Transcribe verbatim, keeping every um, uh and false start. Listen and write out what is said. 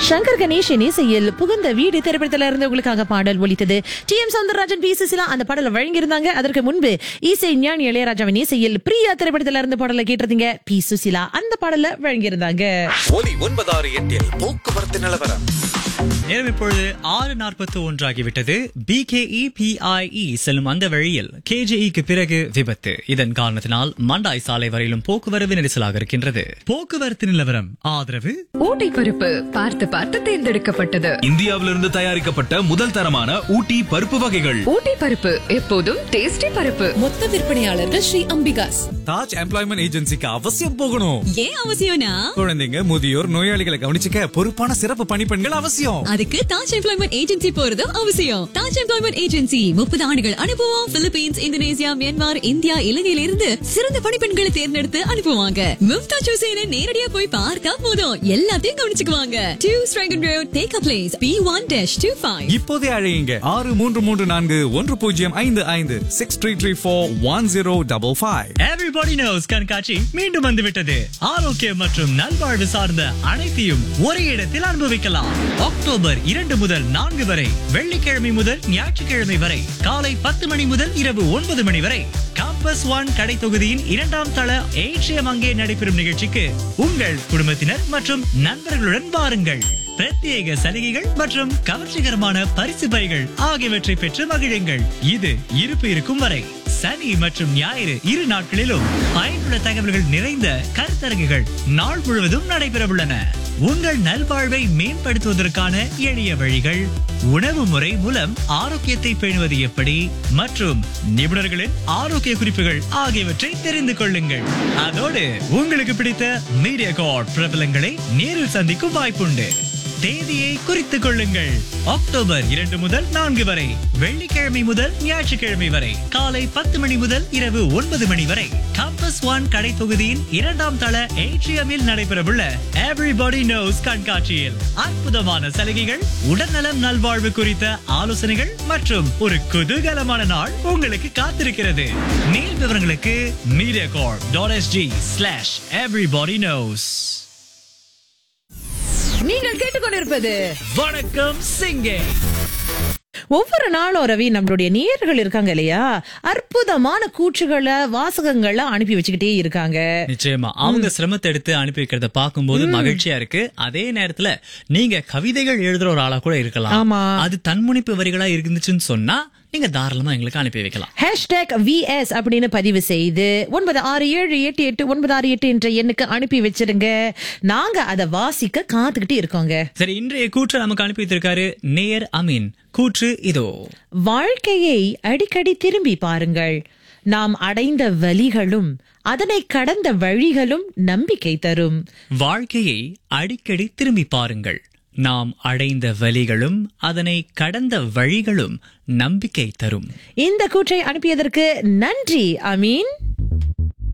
சங்கர் கணேஷின் இசையில் புகுந்த வீடு திரைப்படத்துல இருந்து உங்களுக்காக பாடல் ஒலித்தது. D M Soundararajan, B Susheela அந்த பாடலை வழங்கியிருந்தாங்க. அதற்கு முன்பு இசை ஞானி இளையராஜாவின் இசையில் பிரியா திரைப்படத்துல இருந்து பாடலை கேட்டிருந்தீங்க. பி சுசிலா அந்த பாடலை வழங்கியிருந்தாங்க. ஒலி ஒன்பதாறு எட்டில் போக்குவரத்து நிலவரம். நேரம் இப்பொழுது ஆறு நாற்பத்தி ஒன்றாகிவிட்டது. பி கே இ பி ஐ இ செல்லும் அந்த வழியில் கே ஜே இக்கு பிறகு விபத்து. இதன் காரணத்தினால் மண்டாய் சாலை வரையிலும் போக்குவரத்து நெரிசலாக இருக்கின்றது. போக்குவரத்து நிலவரம் ஆதரவு ஊட்டி பருப்பு பார்த்து பார்த்து தேர்ந்தெடுக்கப்பட்டது. இந்தியாவிலிருந்து தயாரிக்கப்பட்ட முதல் தரமான ஊட்டி பருப்பு வகைகள். ஊட்டி பருப்பு எப்போதும் டேஸ்டி பருப்பு. மொத்த விற்பனையாளர்கள் ஸ்ரீ அம்பிகாஸ். தாஜ் எம்ப்ளாய்மெண்ட் ஏஜென்சிக்கு அவசியம் போகணும். ஏன் அவசியம்னா, குழந்தைங்க, முதியோர், நோயாளிகளை கவனிச்சுக்க பொறுப்பான சிறப்பு பணிப்பெண்கள் அவசியம். அதுக்கு தாஜ் எம்ப்ளாய்மெண்ட் ஏஜென்சி போறதும் அவசியம். தாஜ் எம்ப்ளாய்மெண்ட் ஏஜென்சி முப்பது ஆண்டுகள் அனுபவம். பிலிப்பீன்ஸ், இந்தோனேசியா, மியான்மர், இந்தியா, இலங்கையில இருந்து சிறந்த பணிப்பெண்களை தேர்ந்தெடுத்து அனுப்புவாங்க. மும்தாஜ் ஹுசேனை நேரடியா போய் பார்த்தா போதும், எல்லாத்தையும் கவனிச்சுக்குவாங்க. Two ஸ்ட்ரைகன் road, take a place, B one dash two five. இப்போதே அழையுங்க ஆறு மூன்று மூன்று நான்கு ஒன்று பூஜ்ஜியம் ஐந்து ஐந்து six three three four one zero double five. Everybody nose கண்காட்சி மீண்டும் வந்துவிட்டது. ஆரோக்கியம் மற்றும் நல்வாழ்வு சார்ந்த அனைத்தையும் ஒரே இடத்தில் அனுபவிக்கலாம். அக்டோபர் இரண்டு முதல் நான்கு வரை, வெள்ளிக்கிழமை முதல் ஞாயிற்றுக்கிழமை வரை காலை பத்து மணி முதல் இரவு ஒன்பது மணி வரை காம்பஸ் ஒன் கடை தொகுதியின் இரண்டாம் தள ஏற்றியம் அங்கே நடைபெறும் நிகழ்ச்சிக்கு உங்கள் குடும்பத்தினர் மற்றும் நண்பர்களுடன் வாருங்கள். பிரத்யேக சலுகைகள் மற்றும் கவர்ச்சிகரமான பரிசு பைகள் ஆகியவற்றை பெற்று மகிழுங்கள். இது இருப்பு இருக்கும் வரை சனி மற்றும் ஞாயிறு இரு நாட்களிலும் பயனுள்ள தகவல்கள் நிறைந்த கருத்தரங்குகள் நாள் முழுவதும் நடைபெறவுள்ளன. உங்கள் நல்வாழ்வை மேம்படுத்துவதற்கான எளிய வழிகள், உணவு முறை மூலம் ஆரோக்கியத்தை பேணுவது எப்படி மற்றும் நிபுணர்களின் ஆரோக்கிய குறிப்புகள் ஆகியவற்றை தெரிந்து கொள்ளுங்கள். அதோடு உங்களுக்கு பிடித்த மீடியா கார்ட் பிரபலங்களை நேரில் சந்திக்கும் வாய்ப்புண்டு. தேதியை குறித்துக் கொள்ளுங்கள். அக்டோபர் இரண்டு முதல் நான்கு வரை, வெள்ளிக்கிழமை முதல் ஞாயிற்றுக்கிழமை வரை காலை பத்து மணி முதல் இரவு ஒன்பது மணி வரை காம்பஸ் ஒன் கடை தொகுதியின் இரண்டாம் தள ஏட்ரியமில் நடைபெறவுள்ள எவ்ரிபாடி நோஸ் கண்காட்சியில் அற்புதமான சலுகைகள், உடல்நலம் நல்வாழ்வு குறித்த ஆலோசனைகள் மற்றும் ஒரு குதூகலமான நாள் உங்களுக்கு காத்திருக்கிறது. மேல் விவரங்களுக்கு media corp dot S G slash everybody nose. நீங்கள் கேட்டுக்கொண்டிருப்பது வணக்கம் சிங்கே. ஒவ்வொரு நாளும் ரவி, நம்மளுடைய நேயர்கள் இருக்காங்க இல்லையா, அற்புதமான கூற்றுகளை, வாசகங்களை அனுப்பி வச்சுக்கிட்டே இருக்காங்க. நிச்சயமா அவங்க சிரமத்தை எடுத்து அனுப்பி வைக்கிறத பார்க்கும்போது மகிழ்ச்சியா இருக்கு. அதே நேரத்துல நீங்க கவிதைகள் எழுதுற ஒரு ஆளா கூட இருக்கலாம். ஆமா, அது தன்முனைப்பு வரிகளா இருந்துச்சுன்னு சொன்னா நீங்க தாராளமா எங்களுக்கு அனுப்பி வைக்கலாம். ஹேஷ்டாக் வி எஸ் அப்படின்னு பதிவு செய்து ஒன்பது ஆறு ஏழு எட்டு எட்டு ஒன்பது ஆறு எட்டு என்ற எண்ணுக்கு அனுப்பி வச்சிருங்க. நாங்க அதை வாசிக்க காத்துக்கிட்டு இருக்கோங்க. சரி, இன்றைய கூற்று நமக்கு அனுப்பி வைத்திருக்காரு நேயர் அமீன். கூற்று இதோ: வாழ்க்கையை அடிக்கடி திரும்பி பாருங்கள். நாம் அடைந்த வலிகளும் அதனை கடந்த வழிகளும் நம்பிக்கை தரும். வாழ்க்கையை அடிக்கடி திரும்பி பாருங்கள். நாம் அடைந்த வலிகளும் அதனை கடந்த வழிகளும் நம்பிக்கை தரும். இந்த கூற்றை அனுப்பியதற்கு நன்றி அமீன்.